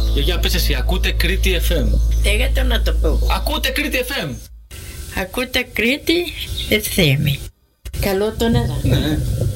Για πες εσύ, ακούτε Κρήτη FM? Έγατε να το πω. Ακούτε Κρήτη FM. Ακούτε Κρήτη FM. Καλό τον έδα. Ναι.